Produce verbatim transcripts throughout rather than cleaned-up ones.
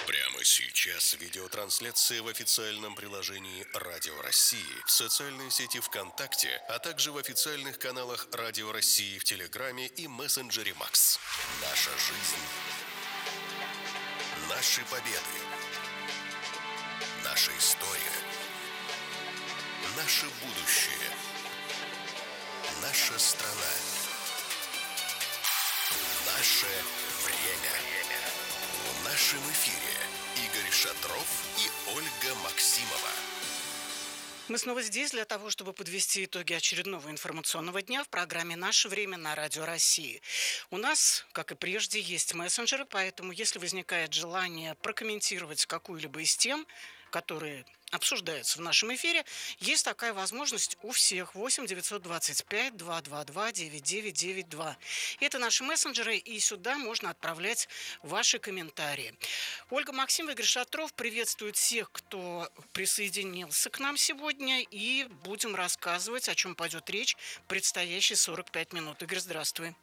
Прямо сейчас видеотрансляция в официальном приложении Радио России, в социальной сети ВКонтакте, а также в официальных каналах Радио России в Телеграме и мессенджере Макс. Наша жизнь, наши победы, наша история, наше будущее, наша страна, наше время. В нашем эфире Игорь Шатров и Ольга Максимова. Мы снова здесь для того, чтобы подвести итоги очередного информационного дня в программе «Наше время» на Радио России. У нас, как и прежде, есть мессенджеры, поэтому если возникает желание прокомментировать какую-либо из тем, которые обсуждаются в нашем эфире, есть такая возможность у всех. восемь девятьсот двадцать пять двести двадцать два девяносто девять девяносто два. Это наши мессенджеры, и сюда можно отправлять ваши комментарии. Ольга Максимова, Игорь Шатров приветствуют всех, кто присоединился к нам сегодня, и будем рассказывать, о чем пойдет речь предстоящие сорок пять минут. Игорь, здравствуй.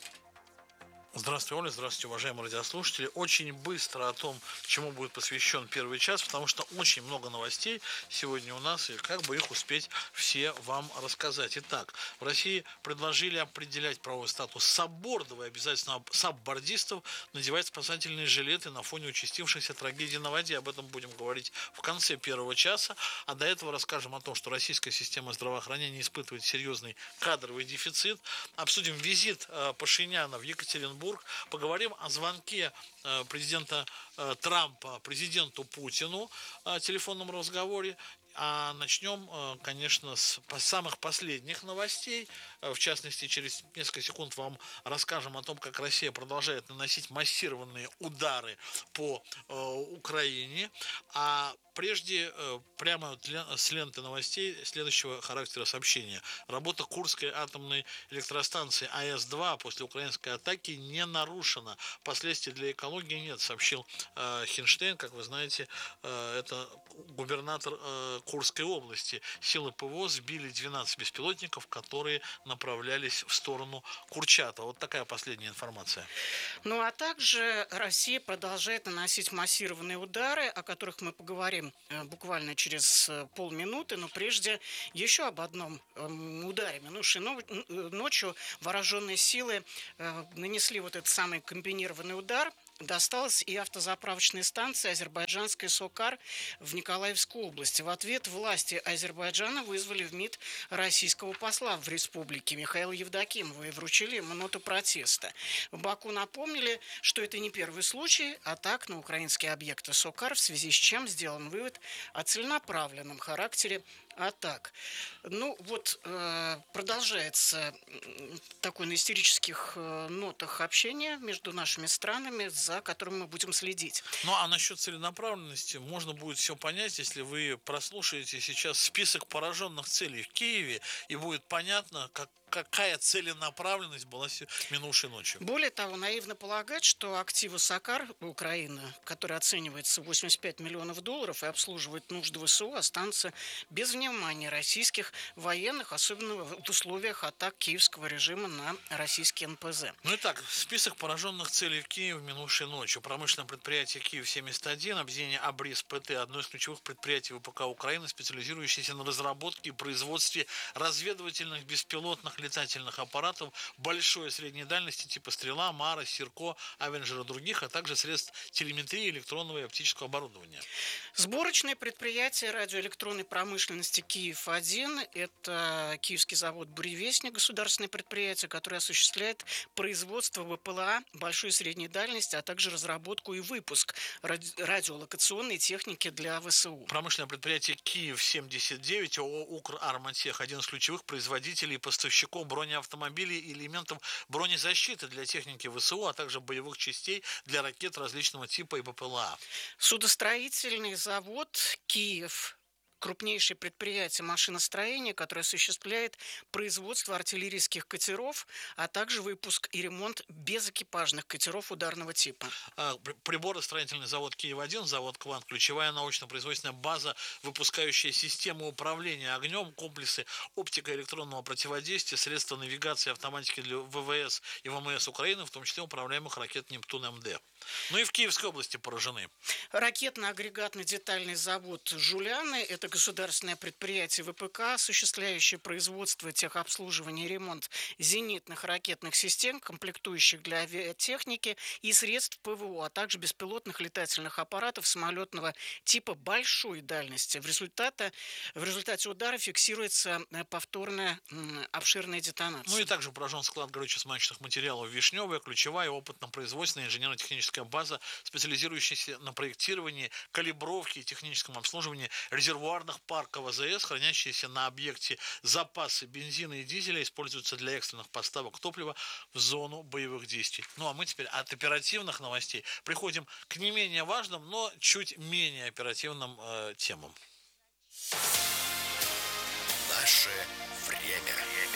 Здравствуйте, Оля, здравствуйте, уважаемые радиослушатели. Очень быстро о том, чему будет посвящен первый час, потому что очень много новостей сегодня у нас, и как бы их успеть все вам рассказать. Итак, в России предложили определять правовой статус саббордов и обязательно саббордистов надевать спасательные жилеты на фоне участившихся трагедий на воде. Об этом будем говорить в конце первого часа. А до этого расскажем о том, что российская система здравоохранения испытывает серьезный кадровый дефицит. Обсудим визит Пашиняна в Екатеринбург. Поговорим о звонке президента Трампа президенту Путину, о телефонном разговоре. А начнем, конечно, с самых последних новостей. В частности, через несколько секунд вам расскажем о том, как Россия продолжает наносить массированные удары по Украине. А прежде, прямо с ленты новостей следующего характера сообщения. Работа Курской атомной электростанции А Эс два после украинской атаки не нарушена. Последствий для экологии нет, сообщил Хинштейн. Как вы знаете, это губернатор Курской области. Силы ПВО сбили двенадцать беспилотников, которые направлялись в сторону Курчатова. Вот такая последняя информация. Ну а также Россия продолжает наносить массированные удары, о которых мы поговорим буквально через полминуты. Но прежде еще об одном ударе. Минувшей ночью вооруженные силы нанесли вот этот самый комбинированный удар. Досталась и автозаправочной станции азербайджанской «Сокар» в Николаевской области. В ответ власти Азербайджана вызвали в МИД российского посла в республике Михаила Евдокимова и вручили ему ноту протеста. В Баку напомнили, что это не первый случай атак на украинские объекты «Сокар», в связи с чем сделан вывод о целенаправленном характере атак. Ну вот э, продолжается такое на истерических э, нотах общение между нашими странами, за которым мы будем следить. Ну а насчет целенаправленности можно будет все понять, если вы прослушаете сейчас список пораженных целей в Киеве, и будет понятно, как какая целенаправленность была минувшей ночью. Более того, наивно полагать, что активы «Сокар» Украины, которые оцениваются в восемьдесят пять миллионов долларов и обслуживают нужды ВСУ, останутся без внимания российских военных, особенно в условиях атак киевского режима на российский эн пэ зэ. Ну и так, список пораженных целей в Киеве минувшей ночью. Промышленное предприятие Киев семьдесят один, объединение Абрис ПТ, одно из ключевых предприятий ВПК Украины, специализирующееся на разработке и производстве разведывательных беспилотных летательных аппаратов большой и средней дальности типа «Стрела», «Мара», «Сирко», «Авенджер» и других, а также средств телеметрии, электронного и оптического оборудования. Сборочное предприятие радиоэлектронной промышленности «Киев один» – это киевский завод «Буревестник», государственное предприятие, которое осуществляет производство вэ пэ эл а большой и средней дальности, а также разработку и выпуск ради- радиолокационной техники для вэ эс у. Промышленное предприятие Киев семьдесят девять, ООО «Украрматех», один из ключевых производителей и поставщиков бронеавтомобилей и элементов бронезащиты для техники вэ эс у, а также боевых частей для ракет различного типа и пэ пэ эл а. Судостроительный завод «Киев», крупнейшее предприятие машиностроения, которое осуществляет производство артиллерийских катеров, а также выпуск и ремонт безэкипажных катеров ударного типа. Приборостроительный завод Киев один, завод «Квант», ключевая научно-производственная база, выпускающая систему управления огнем, комплексы оптико-электронного противодействия, средства навигации и автоматики для вэ вэ эс и вэ эм эс Украины, в том числе управляемых ракет «Нептун МД». Ну и в Киевской области поражены. Ракетно-агрегатно-детальный завод «Жуляны» – это государственное предприятие ВПК, осуществляющее производство, техобслуживание и ремонт зенитных ракетных систем, комплектующих для авиатехники и средств ПВО, а также беспилотных летательных аппаратов самолетного типа большой дальности. В результате, в результате удара фиксируется повторная м, обширная детонация. Ну и также поражен склад горюче-смазочных материалов «Вишневая», ключевая опытно-производственная инженерно-техническая база, специализирующаяся на проектировании, калибровке и техническом обслуживании резервуарных парков АЗС, хранящиеся на объекте запасы бензина и дизеля, используются для экстренных поставок топлива в зону боевых действий. Ну а мы теперь от оперативных новостей приходим к не менее важным, но чуть менее оперативным э, темам. Наше время.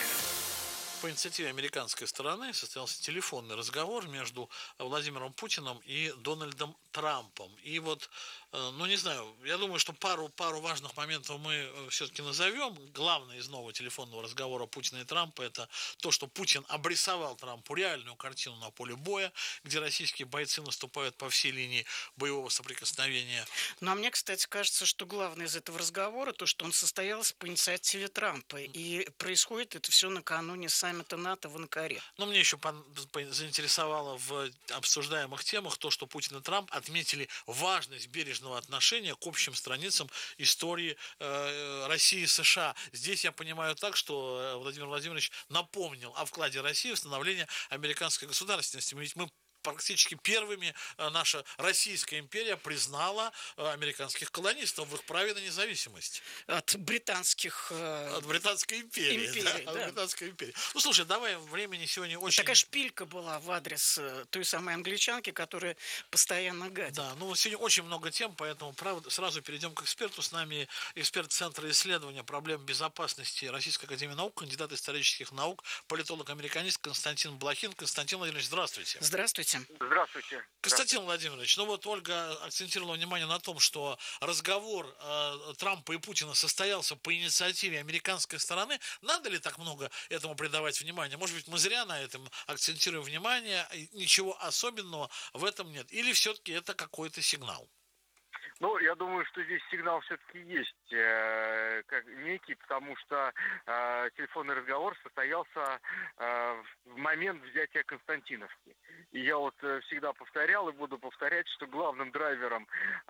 По инициативе американской стороны состоялся телефонный разговор между Владимиром Путиным и Дональдом Трампом. И вот, ну не знаю, я думаю, что пару, пару важных моментов мы все-таки назовем. Главное из нового телефонного разговора Путина и Трампа — это то, что Путин обрисовал Трампу реальную картину на поле боя, где российские бойцы наступают по всей линии боевого соприкосновения. Ну а мне, кстати, кажется, что главное из этого разговора то, что он состоялся по инициативе Трампа. И происходит это все накануне саммита НАТО в Анкаре. Но мне еще по, по, заинтересовало в обсуждаемых темах то, что Путин и Трамп отметили важность бережного отношения к общим страницам истории э, России и США. Здесь я понимаю так, что Владимир Владимирович напомнил о вкладе России в становление американской государственности. Ведь мы практически первыми наша Российская империя признала американских колонистов в их праве на независимость. От британских... Э... От Британской империи. империи да, да. От Британской империи. Ну, слушай, давай, времени сегодня очень... Такая шпилька была в адрес той самой англичанки, которая постоянно гадит. Да, ну, сегодня очень много тем, поэтому правда, сразу перейдем к эксперту. С нами эксперт Центра исследования проблем безопасности Российской академии наук, кандидат исторических наук, политолог-американист Константин Блохин. Константин Владимирович, здравствуйте. Здравствуйте. Здравствуйте. Константин Владимирович, ну вот Ольга акцентировала внимание на том, что разговор э, Трампа и Путина состоялся по инициативе американской стороны. Надо ли так много этому придавать внимания? Может быть, мы зря на этом акцентируем внимание, ничего особенного в этом нет? Или все-таки это какой-то сигнал? Ну, я думаю, что здесь сигнал все-таки есть э, как некий, потому что э, телефонный разговор состоялся э, в момент взятия Константиновки. И я вот э, всегда повторял и буду повторять, что главным драйвером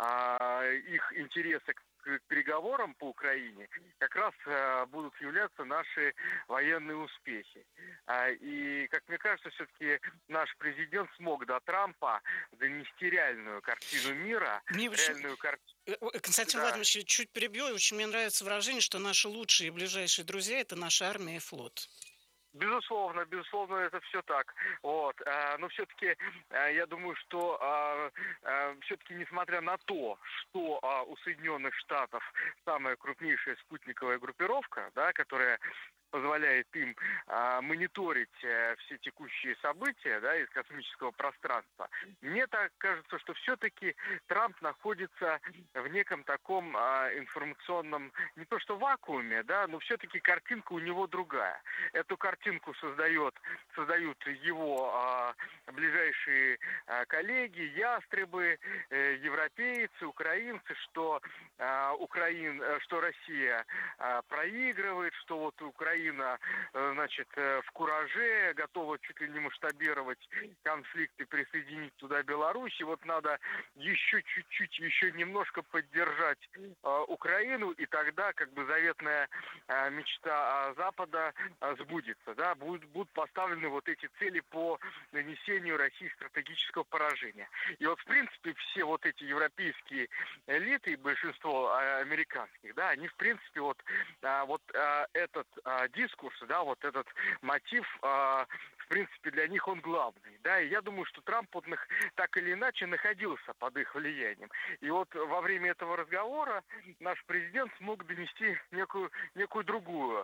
э, их интереса к к переговорам по Украине как раз э, будут являться наши военные успехи. А, и, как мне кажется, все-таки наш президент смог до Трампа донести реальную картину мира, мне реальную картину. Константин да. Владимирович, чуть перебью, очень мне нравится выражение, что наши лучшие и ближайшие друзья – это наша армия и флот. Безусловно, безусловно, это все так. Вот. Но все-таки я думаю, что все-таки несмотря на то, что у Соединенных Штатов самая крупнейшая спутниковая группировка, да, которая позволяет им а, мониторить а, все текущие события, да, из космического пространства. Мне так кажется, что все-таки Трамп находится в неком таком а, информационном, не то что вакууме, да, но все-таки картинка у него другая. Эту картинку создает, создают его а, ближайшие а, коллеги, ястребы, э, европейцы, украинцы, что, а, Украин, что Россия а, проигрывает, что вот Украина значит, в кураже, готова чуть ли не масштабировать конфликт и присоединить туда Беларусь. И вот надо еще чуть-чуть, еще немножко поддержать э, Украину, и тогда как бы заветная э, мечта Запада э, сбудется. Да? Будут, будут поставлены вот эти цели по нанесению России стратегического поражения. И вот в принципе все вот эти европейские элиты и большинство э, американских, да, они в принципе вот, э, вот э, этот э, дискурс, да, вот этот мотив, э, в принципе, для них он главный, да, и я думаю, что Трамп вот, так или иначе находился под их влиянием. И вот во время этого разговора наш президент смог донести некую, некую другую,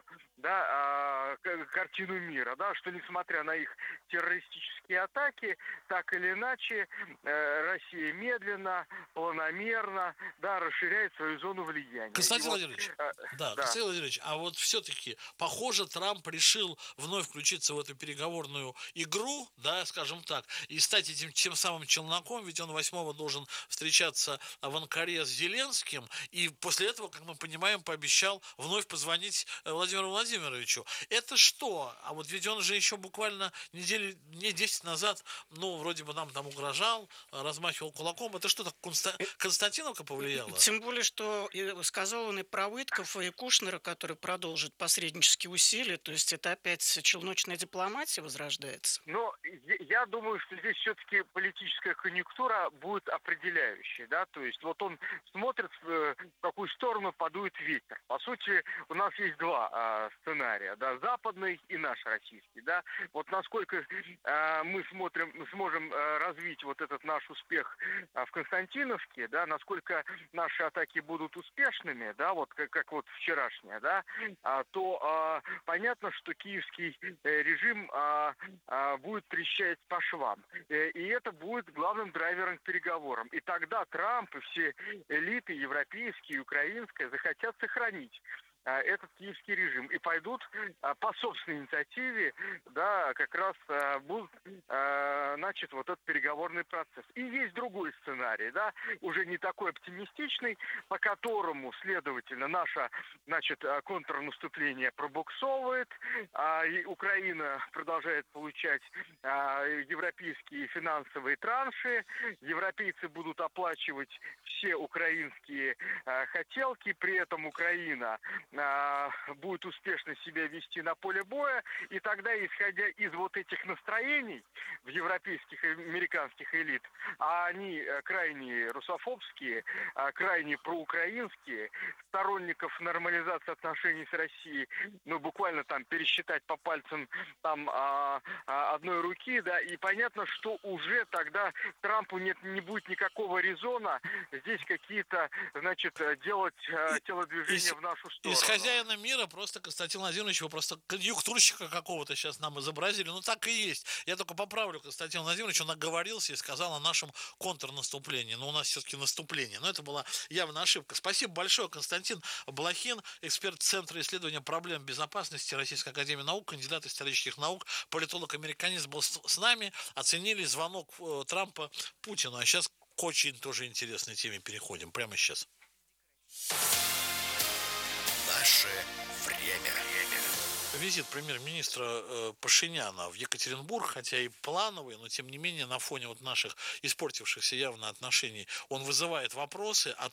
да, э, картину мира, да, что несмотря на их террористические атаки, так или иначе э, Россия медленно, планомерно, да, расширяет свою зону влияния. Константин вот, Владимирович, э, да, да. Константин Владимирович, а вот все-таки, похоже, Трамп решил вновь включиться в эту переговорную определенную игру, да, скажем так, и стать этим тем самым челноком, ведь он восьмого должен встречаться в Анкаре с Зеленским, и после этого, как мы понимаем, пообещал вновь позвонить Владимиру Владимировичу. Это что? А вот ведь он же еще буквально недели, не десять назад, ну, вроде бы нам там угрожал, размахивал кулаком. Это что, так Конста... Константиновка повлияла? Тем более, что сказал он и про Выткова, и Кушнера, который продолжит посреднические усилия, то есть это опять челночная дипломатия возрождается? Но я думаю, что здесь все-таки политическая конъюнктура будет определяющей, да, то есть вот он смотрит, в какую сторону подует ветер. По сути, у нас есть два а, сценария, да, западный и наш российский, да. Вот насколько а, мы смотрим, сможем а, развить вот этот наш успех а, в Константиновке, да, насколько наши атаки будут успешными, да, вот как, как вот вчерашняя, да, а, то а, понятно, что киевский э, режим а, а, будет трещать по швам. Э, и это будет главным драйвером к переговорам. И тогда Трамп и все элиты, европейские, украинские, захотят сохранить этот киевский режим и пойдут по собственной инициативе, да, как раз будут, значит, вот этот переговорный процесс. И есть другой сценарий, да, уже не такой оптимистичный, по которому, следовательно, наше, значит, контрнаступление пробуксовывает, и Украина продолжает получать европейские финансовые транши, европейцы будут оплачивать все украинские хотелки, при этом Украина будет успешно себя вести на поле боя, и тогда, исходя из вот этих настроений в европейских и американских элит, а они крайне русофобские, крайне проукраинские, сторонников нормализации отношений с Россией, ну, буквально там пересчитать по пальцам там а, а, одной руки, да, и понятно, что уже тогда Трампу нет, не будет никакого резона здесь какие-то, значит, делать а, телодвижения в нашу сторону. Из хозяина мира просто Константин Владимирович, его просто конъюнктурщика какого-то сейчас нам изобразили. Ну, так и есть. Я только поправлю Константина Владимировича, он оговорился и сказал о нашем контрнаступлении. Но у нас все-таки наступление. Но это была явно ошибка. Спасибо большое, Константин Блохин, эксперт Центра исследования проблем безопасности Российской академии наук, кандидат исторических наук, политолог-американист был с нами. Оценили звонок Трампа Путину. А сейчас к очень тоже интересной теме переходим. Прямо сейчас. Наше время. Визит премьер-министра э, Пашиняна в Екатеринбург, хотя и плановый, но тем не менее на фоне вот наших испортившихся явно отношений, он вызывает вопросы о